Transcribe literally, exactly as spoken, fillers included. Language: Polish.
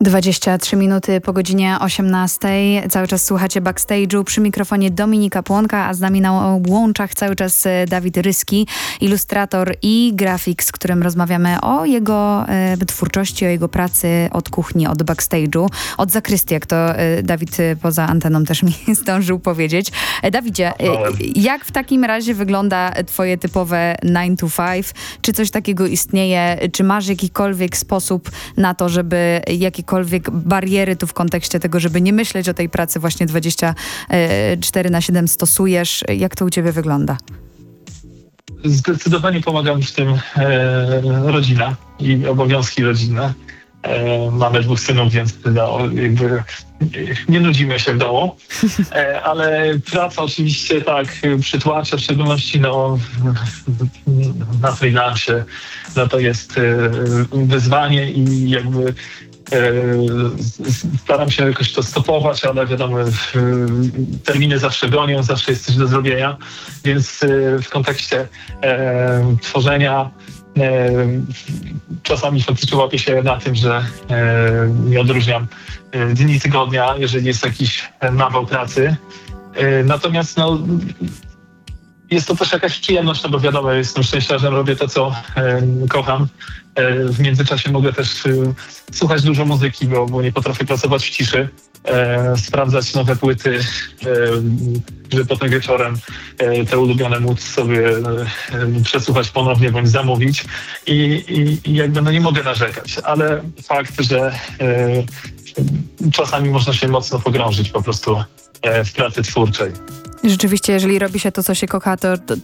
dwadzieścia trzy minuty po godzinie osiemnastej. Cały czas słuchacie Backstage'u. Przy mikrofonie Dominika Płonka, a z nami na łączach cały czas Dawid Ryski, ilustrator i grafik, z którym rozmawiamy o jego e, twórczości, o jego pracy od kuchni, od backstage'u, od zakrystii, jak to e, Dawid poza anteną też mi zdążył powiedzieć. E, Dawidzie, e, jak w takim razie wygląda twoje typowe nine to five? Czy coś takiego istnieje? Czy masz jakikolwiek sposób na to, żeby jakiekolwiek bariery tu w kontekście tego, żeby nie myśleć o tej pracy właśnie dwadzieścia cztery na siedem stosujesz? Jak to u ciebie wygląda? Zdecydowanie pomaga mi w tym e, rodzina i obowiązki rodzinne. E, mamy dwóch synów, więc no, jakby nie nudzimy się w domu, e, ale praca oczywiście tak przytłacza, w szczególności no, na freelancie. No to jest e, wyzwanie i jakby staram się jakoś to stopować, ale wiadomo, terminy zawsze gonią, zawsze jest coś do zrobienia, więc w kontekście e, tworzenia e, czasami faktycznie łapię się na tym, że e, nie odróżniam dni tygodnia, jeżeli jest jakiś nawał pracy. E, natomiast no, jest to też jakaś przyjemność, no bo wiadomo, jestem szczęściarzem, robię to, co e, kocham. E, w międzyczasie mogę też e, słuchać dużo muzyki, bo, bo nie potrafię pracować w ciszy, e, sprawdzać nowe płyty, e, żeby potem wieczorem e, te ulubione móc sobie e, przesłuchać ponownie bądź zamówić. I, i, i jakby no nie mogę narzekać, ale fakt, że e, czasami można się mocno pogrążyć po prostu e, w pracy twórczej. Rzeczywiście, jeżeli robi się to, co się kocha, to, to,